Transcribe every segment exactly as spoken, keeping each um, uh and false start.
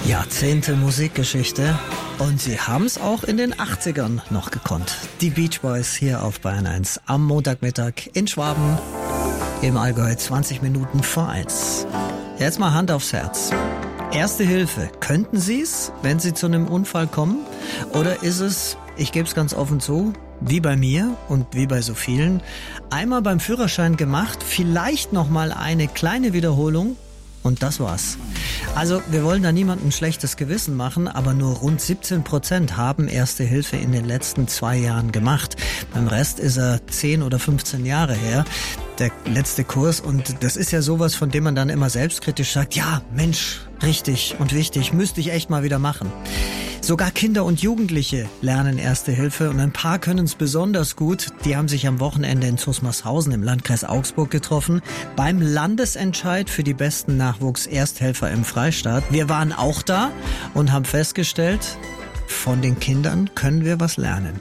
Jahrzehnte Musikgeschichte und sie haben es auch in den achtzigern noch gekonnt. Die Beach Boys hier auf Bayern eins am Montagmittag in Schwaben im Allgäu, zwanzig Minuten vor eins. Jetzt mal Hand aufs Herz. Erste Hilfe, könnten Sie es, wenn Sie zu einem Unfall kommen? Oder ist es, ich gebe es ganz offen zu, wie bei mir und wie bei so vielen, einmal beim Führerschein gemacht, vielleicht nochmal eine kleine Wiederholung und das war's. Also wir wollen da niemandem ein schlechtes Gewissen machen, aber nur rund siebzehn Prozent haben Erste Hilfe in den letzten zwei Jahren gemacht. Beim Rest ist er zehn oder fünfzehn Jahre her, der letzte Kurs. Und das ist ja sowas, von dem man dann immer selbstkritisch sagt, ja Mensch, richtig und wichtig, müsste ich echt mal wieder machen. Sogar Kinder und Jugendliche lernen Erste Hilfe und ein paar können es besonders gut. Die haben sich am Wochenende in Zusmarshausen im Landkreis Augsburg getroffen beim Landesentscheid für die besten Nachwuchs-Ersthelfer im Freistaat. Wir waren auch da und haben festgestellt, von den Kindern können wir was lernen.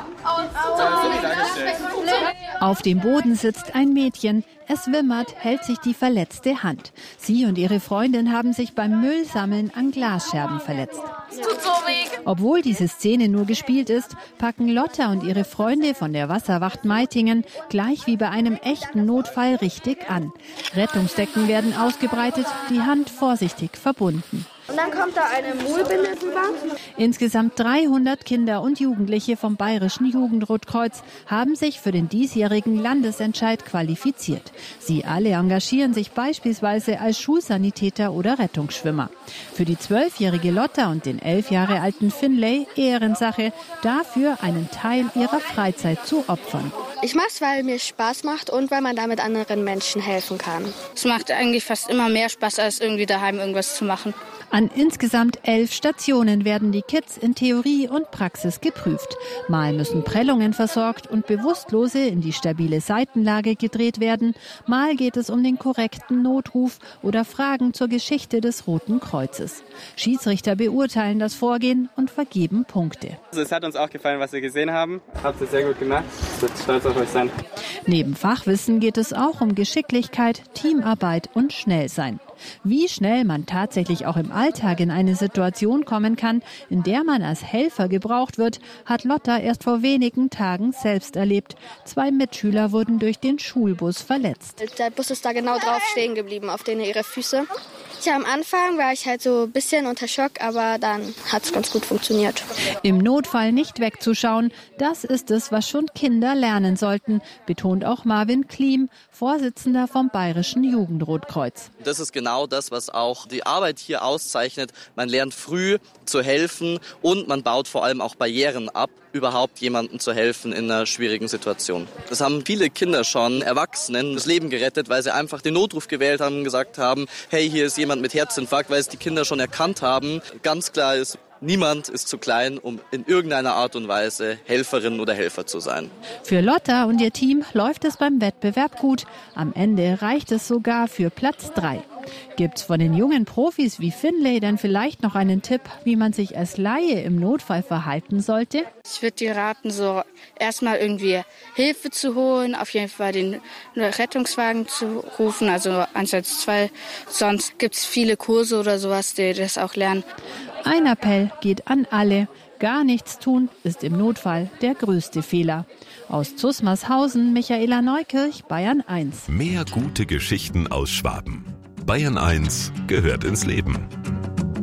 Auf dem Boden sitzt ein Mädchen. Es wimmert, hält sich die verletzte Hand. Sie und ihre Freundin haben sich beim Müllsammeln an Glasscherben verletzt. Es tut so weh. Obwohl diese Szene nur gespielt ist, packen Lotta und ihre Freunde von der Wasserwacht Meitingen gleich wie bei einem echten Notfall richtig an. Rettungsdecken werden ausgebreitet, die Hand vorsichtig verbunden. Und dann kommt da eine Mullbinde drüber. Insgesamt dreihundert Kinder und Jugendliche vom Bayerischen Jugendrotkreuz haben sich für den diesjährigen Landesentscheid qualifiziert. Sie alle engagieren sich beispielsweise als Schulsanitäter oder Rettungsschwimmer. Für die zwölfjährige Lotta und den elf Jahre alten Finlay Ehrensache, dafür einen Teil ihrer Freizeit zu opfern. Ich mache es, weil mir Spaß macht und weil man damit anderen Menschen helfen kann. Es macht eigentlich fast immer mehr Spaß, als irgendwie daheim irgendwas zu machen. An insgesamt elf Stationen werden die Kids in Theorie und Praxis geprüft. Mal müssen Prellungen versorgt und Bewusstlose in die stabile Seitenlage gedreht werden. Mal geht es um den korrekten Notruf oder Fragen zur Geschichte des Roten Kreuzes. Schiedsrichter beurteilen das Vorgehen und vergeben Punkte. Also es hat uns auch gefallen, was wir gesehen haben. Habt ihr sehr gut gemacht. Ich bin stolz auf euch sein. Neben Fachwissen geht es auch um Geschicklichkeit, Teamarbeit und Schnellsein. Wie schnell man tatsächlich auch im Alltag in eine Situation kommen kann, in der man als Helfer gebraucht wird, hat Lotta erst vor wenigen Tagen selbst erlebt. Zwei Mitschüler wurden durch den Schulbus verletzt. Der Bus ist da genau drauf stehen geblieben, auf denen ihre Füße. Ja, am Anfang war ich halt so ein bisschen unter Schock, aber dann hat es ganz gut funktioniert. Im Notfall nicht wegzuschauen, das ist es, was schon Kinder lernen sollten, betont auch Marvin Klim, Vorsitzender vom Bayerischen Jugendrotkreuz. Das ist genau das, was auch die Arbeit hier auszeichnet. Man lernt früh zu helfen und man baut vor allem auch Barrieren ab, überhaupt jemandem zu helfen in einer schwierigen Situation. Das haben viele Kinder schon, Erwachsenen, das Leben gerettet, weil sie einfach den Notruf gewählt haben und gesagt haben, hey, hier ist jemand mit Herzinfarkt, weil es die Kinder schon erkannt haben. Ganz klar ist, niemand ist zu klein, um in irgendeiner Art und Weise Helferin oder Helfer zu sein. Für Lotta und ihr Team läuft es beim Wettbewerb gut. Am Ende reicht es sogar für Platz drei. Gibt's von den jungen Profis wie Finlay denn vielleicht noch einen Tipp, wie man sich als Laie im Notfall verhalten sollte? Ich würde dir raten, so erstmal irgendwie Hilfe zu holen, auf jeden Fall den Rettungswagen zu rufen, also eins eins zwei. Sonst gibt's viele Kurse oder sowas, die das auch lernen. Ein Appell geht an alle. Gar nichts tun ist im Notfall der größte Fehler. Aus Zusmarshausen, Michaela Neukirch, Bayern eins. Mehr gute Geschichten aus Schwaben. Bayern eins gehört ins Leben.